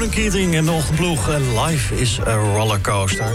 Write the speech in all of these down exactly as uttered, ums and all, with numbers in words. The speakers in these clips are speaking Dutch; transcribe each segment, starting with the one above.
Ronan Keating en de ochtendploeg. Life is a rollercoaster.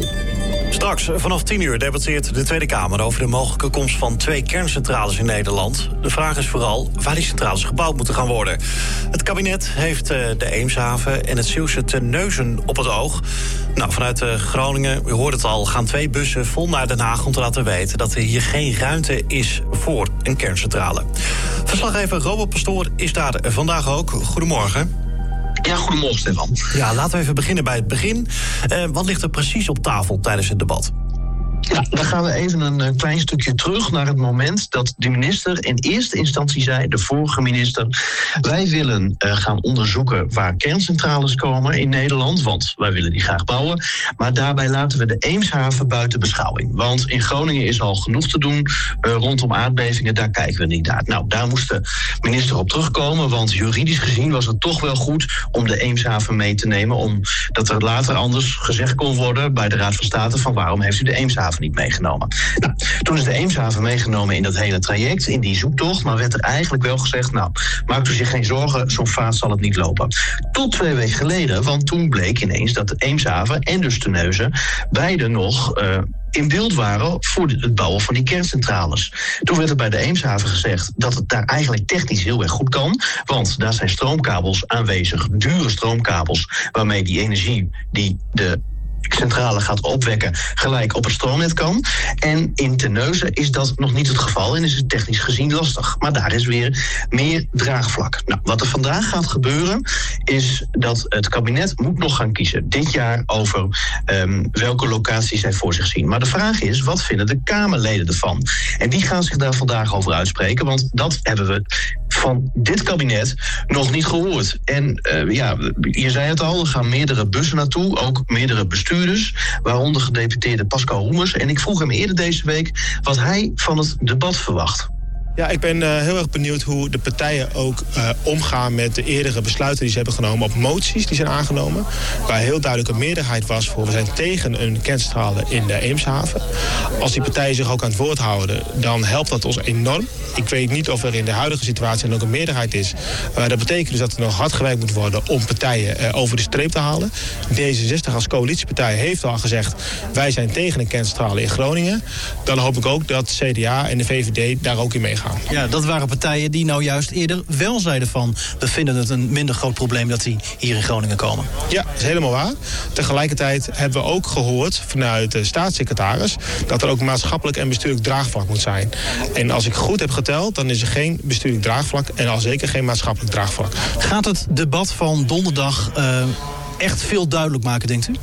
Straks vanaf tien uur debatteert de Tweede Kamer over de mogelijke komst van twee kerncentrales in Nederland. De vraag is vooral waar die centrales gebouwd moeten gaan worden. Het kabinet heeft de Eemshaven en het Zeeuwse Terneuzen op het oog. Nou, vanuit Groningen, u hoort het al, gaan twee bussen vol naar Den Haag om te laten weten dat er hier geen ruimte is voor een kerncentrale. Verslaggever Robert Pastoor is daar vandaag ook. Goedemorgen. Ja, goedemorgen, Stefan. Ja, laten we even beginnen bij het begin. Uh, wat ligt er precies op tafel tijdens het debat? Ja, dan gaan we even een klein stukje terug naar het moment dat de minister in eerste instantie zei, de vorige minister, wij willen uh, gaan onderzoeken waar kerncentrales komen in Nederland, want wij willen die graag bouwen. Maar daarbij laten we de Eemshaven buiten beschouwing. Want in Groningen is al genoeg te doen uh, rondom aardbevingen, daar kijken we niet naar. Nou, daar moest de minister op terugkomen, want juridisch gezien was het toch wel goed om de Eemshaven mee te nemen, omdat er later anders gezegd kon worden bij de Raad van State van waarom heeft u de Eemshaven niet meegenomen. Nou, toen is de Eemshaven meegenomen in dat hele traject, in die zoektocht, maar werd er eigenlijk wel gezegd, nou, maakt u zich geen zorgen, zo'n vaart zal het niet lopen. Tot twee weken geleden, want toen bleek ineens dat de Eemshaven en dus Terneuzen beide nog uh, in beeld waren voor het bouwen van die kerncentrales. Toen werd er bij de Eemshaven gezegd dat het daar eigenlijk technisch heel erg goed kan, want daar zijn stroomkabels aanwezig, dure stroomkabels, waarmee die energie die de centrale gaat opwekken gelijk op het stroomnet kan. En in Terneuzen is dat nog niet het geval en is het technisch gezien lastig. Maar daar is weer meer draagvlak. Nou, wat er vandaag gaat gebeuren is dat het kabinet moet nog gaan kiezen dit jaar over um, welke locaties zij voor zich zien. Maar de vraag is, wat vinden de Kamerleden ervan? En die gaan zich daar vandaag over uitspreken, want dat hebben we van dit kabinet nog niet gehoord. En uh, ja, je zei het al, er gaan meerdere bussen naartoe, ook meerdere bestuurders, waaronder gedeputeerde Pascal Roemers. En ik vroeg hem eerder deze week wat hij van het debat verwacht. Ja, ik ben uh, heel erg benieuwd hoe de partijen ook uh, omgaan met de eerdere besluiten die ze hebben genomen op moties die zijn aangenomen. Waar heel duidelijk een meerderheid was voor we zijn tegen een kerncentrale in de Eemshaven. Als die partijen zich ook aan het woord houden, dan helpt dat ons enorm. Ik weet niet of er in de huidige situatie dan ook een meerderheid is. Uh, dat betekent dus dat er nog hard gewerkt moet worden om partijen uh, over de streep te halen. D zesenzestig als coalitiepartij heeft al gezegd wij zijn tegen een kerncentrale in Groningen. Dan hoop ik ook dat C D A en de V V D daar ook in meegaan. Ja, dat waren partijen die nou juist eerder wel zeiden van we vinden het een minder groot probleem dat die hier in Groningen komen. Ja, dat is helemaal waar. Tegelijkertijd hebben we ook gehoord vanuit de staatssecretaris dat er ook maatschappelijk en bestuurlijk draagvlak moet zijn. En als ik goed heb geteld, dan is er geen bestuurlijk draagvlak en al zeker geen maatschappelijk draagvlak. Gaat het debat van donderdag uh, echt veel duidelijk maken, denkt u?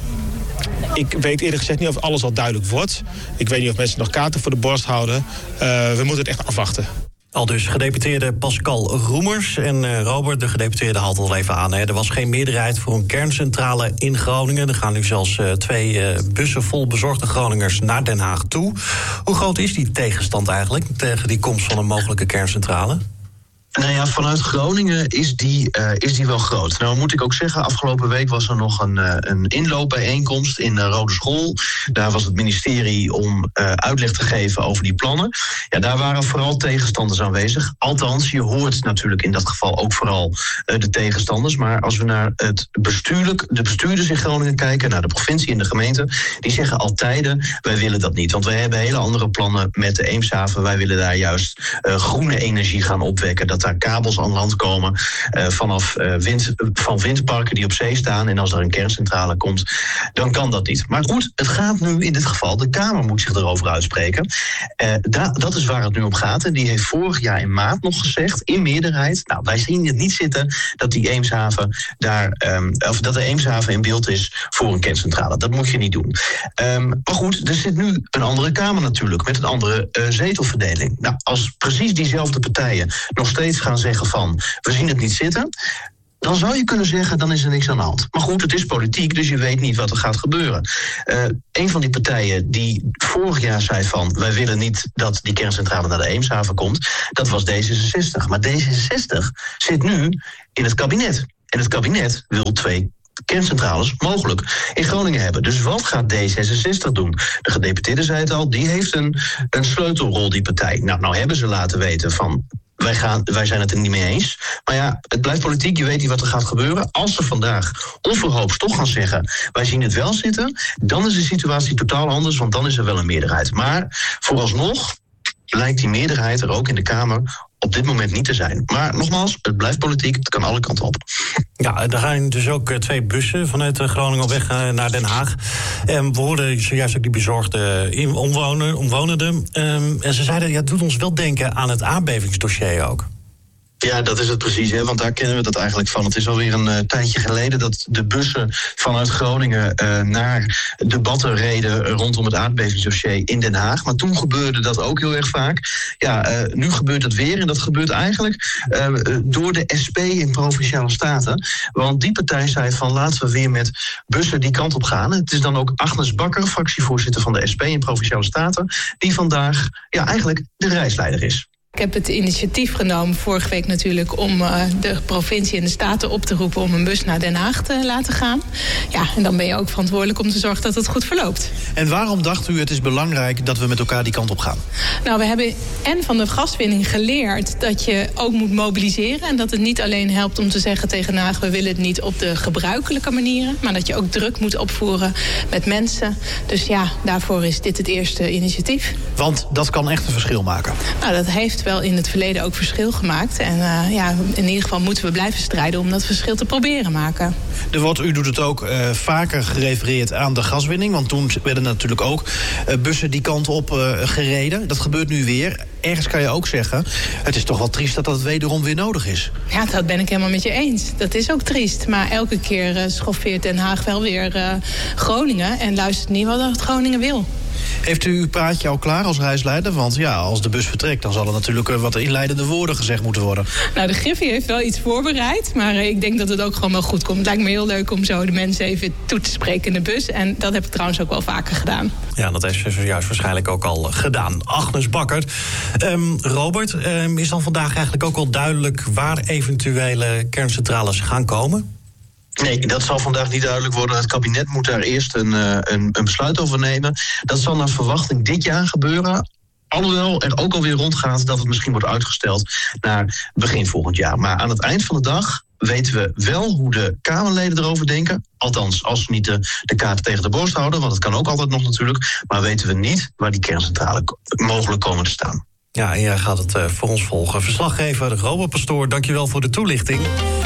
Ik weet eerlijk gezegd niet of alles al duidelijk wordt. Ik weet niet of mensen nog kaarten voor de borst houden. Uh, we moeten het echt afwachten. Al dus gedeputeerde Pascal Roemers. En uh, Robert, de gedeputeerde, haalt al even aan. Hè. Er was geen meerderheid voor een kerncentrale in Groningen. Er gaan nu zelfs uh, twee uh, bussen vol bezorgde Groningers naar Den Haag toe. Hoe groot is die tegenstand eigenlijk tegen die komst van een mogelijke kerncentrale? Nou ja, vanuit Groningen is die, uh, is die wel groot. Nou moet ik ook zeggen, afgelopen week was er nog een, uh, een inloopbijeenkomst in uh, Rode School. Daar was het ministerie om uh, uitleg te geven over die plannen. Ja, daar waren vooral tegenstanders aanwezig. Althans, je hoort natuurlijk in dat geval ook vooral uh, de tegenstanders. Maar als we naar het bestuurlijk, de bestuurders in Groningen kijken, naar de provincie en de gemeente, die zeggen al tijden, wij willen dat niet. Want wij hebben hele andere plannen met de Eemshaven. Wij willen daar juist uh, groene energie gaan opwekken. Dat daar kabels aan land komen uh, vanaf uh, wind, van windparken die op zee staan. En als er een kerncentrale komt, dan kan dat niet. Maar goed, het gaat nu in dit geval, de Kamer moet zich erover uitspreken. Uh, da, dat is waar het nu om gaat. En die heeft vorig jaar in maart nog gezegd, in meerderheid, nou, wij zien het niet zitten dat die Eemshaven daar, um, of dat de Eemshaven in beeld is voor een kerncentrale. Dat moet je niet doen. Um, maar goed, er zit nu een andere Kamer natuurlijk, met een andere uh, zetelverdeling. Nou, als precies diezelfde partijen nog steeds gaan zeggen van we zien het niet zitten, dan zou je kunnen zeggen, dan is er niks aan de hand. Maar goed, het is politiek, dus je weet niet wat er gaat gebeuren. Uh, een van die partijen die vorig jaar zei van wij willen niet dat die kerncentrale naar de Eemshaven komt, dat was D zesenzestig. Maar D zesenzestig zit nu in het kabinet. En het kabinet wil twee kerncentrales mogelijk in Groningen hebben. Dus wat gaat D zesenzestig doen? De gedeputeerde zei het al, die heeft een, een sleutelrol, die partij. Nou, nou hebben ze laten weten van Wij, gaan, wij zijn het er niet mee eens. Maar ja, het blijft politiek, je weet niet wat er gaat gebeuren. Als ze vandaag onverhoops toch gaan zeggen, wij zien het wel zitten, dan is de situatie totaal anders, want dan is er wel een meerderheid. Maar vooralsnog lijkt die meerderheid er ook in de Kamer op dit moment niet te zijn. Maar nogmaals, het blijft politiek, het kan alle kanten op. Ja, er gaan dus ook twee bussen vanuit Groningen op weg naar Den Haag. En we hoorden zojuist ook die bezorgde omwoner, omwonenden. En ze zeiden, ja, het doet ons wel denken aan het aardbevingsdossier ook. Ja, dat is het precies, hè, want daar kennen we dat eigenlijk van. Het is alweer een uh, tijdje geleden dat de bussen vanuit Groningen uh, naar debatten reden rondom het aardbevingsdossier in Den Haag. Maar toen gebeurde dat ook heel erg vaak. Ja, uh, nu gebeurt het weer en dat gebeurt eigenlijk uh, door de S P in Provinciale Staten. Want die partij zei van laten we weer met bussen die kant op gaan. Het is dan ook Agnes Bakker, fractievoorzitter van de S P in Provinciale Staten, die vandaag ja, eigenlijk de reisleider is. Ik heb het initiatief genomen vorige week natuurlijk om uh, de provincie en de staten op te roepen om een bus naar Den Haag te laten gaan. Ja, en dan ben je ook verantwoordelijk om te zorgen dat het goed verloopt. En waarom dacht u het is belangrijk dat we met elkaar die kant op gaan? Nou, we hebben en van de gaswinning geleerd dat je ook moet mobiliseren. En dat het niet alleen helpt om te zeggen tegen Den Haag, we willen het niet op de gebruikelijke manieren, maar dat je ook druk moet opvoeren met mensen. Dus ja, daarvoor is dit het eerste initiatief. Want dat kan echt een verschil maken. Nou, dat heeft wel in het verleden ook verschil gemaakt. En uh, ja, in ieder geval moeten we blijven strijden om dat verschil te proberen maken. Er wordt, u doet het ook uh, vaker gerefereerd aan de gaswinning. Want toen werden natuurlijk ook uh, bussen die kant op uh, gereden. Dat gebeurt nu weer. Ergens kan je ook zeggen, het is toch wel triest dat dat wederom weer nodig is. Ja, dat ben ik helemaal met je eens. Dat is ook triest. Maar elke keer uh, schoffeert Den Haag wel weer uh, Groningen en luistert niet wat het Groningen wil. Heeft u uw praatje al klaar als reisleider? Want ja, als de bus vertrekt, dan zal er natuurlijk wat inleidende woorden gezegd moeten worden. Nou, de Griffie heeft wel iets voorbereid, maar ik denk dat het ook gewoon wel goed komt. Het lijkt me heel leuk om zo de mensen even toe te spreken in de bus. En dat heb ik trouwens ook wel vaker gedaan. Ja, dat heeft ze zojuist waarschijnlijk ook al gedaan. Agnes Bakker. Um, Robert, um, is dan vandaag eigenlijk ook al duidelijk waar eventuele kerncentrales gaan komen? Nee, dat zal vandaag niet duidelijk worden. Het kabinet moet daar eerst een, uh, een, een besluit over nemen. Dat zal naar verwachting dit jaar gebeuren. Alhoewel er ook alweer rondgaat dat het misschien wordt uitgesteld naar begin volgend jaar. Maar aan het eind van de dag weten we wel hoe de Kamerleden erover denken. Althans, als ze niet de, de kaart tegen de borst houden, want dat kan ook altijd nog natuurlijk. Maar weten we niet waar die kerncentrales mogelijk komen te staan. Ja, en jij gaat het uh, voor ons volgen. Verslaggever Robert Pastoor, dankjewel voor de toelichting.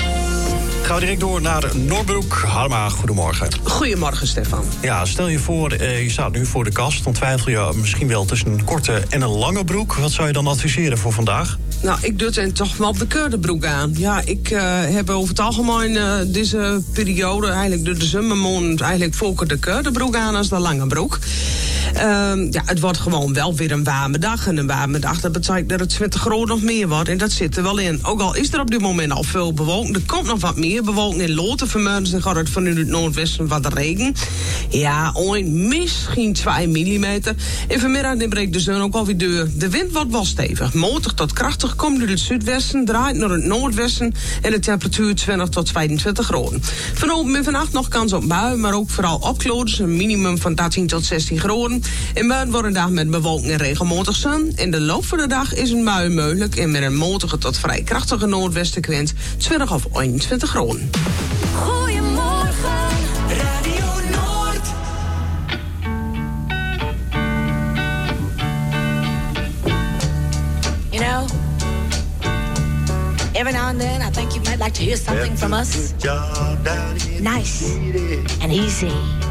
Gaan we direct door naar Noordbroek. Harma, goedemorgen. Goedemorgen, Stefan. Ja, stel je voor, uh, je staat nu voor de kast. Dan twijfel je misschien wel tussen een korte en een lange broek. Wat zou je dan adviseren voor vandaag? Nou, ik doe het toch wel op de korte broek aan. Ja, ik uh, heb over het algemeen uh, deze periode, eigenlijk door de zomermaand, eigenlijk volker de korte broek aan als de lange broek. Uh, ja, het wordt gewoon wel weer een warme dag. En een warme dag, dat betekent dat het twintig graden nog meer wordt. En dat zit er wel in. Ook al is er op dit moment al veel bewolking. Er komt nog wat meer bewolking in Loten. Vanmorgen dan gaat het vanuit het noordwesten wat regen. Ja, ooit misschien twee millimeter. En vanmiddag dan breekt de zon ook alweer door. De wind wordt wel stevig. Matig tot krachtig komt uit het zuidwesten. Draait naar het noordwesten. En de temperatuur twintig tot tweeëntwintig graden. Vanavond en vannacht nog kans op buien. Maar ook vooral opkloders. Een minimum van dertien tot zestien graden. In morgen wordt een dag met bewolking en regelmatig zon. In de loop van de dag is een bui mogelijk. En met een matige tot vrij krachtige noordwestenwind twintig of eenentwintig graden. Goedemorgen, Radio Noord. You know, every now and then I think you might like to hear something from us. Nice and easy.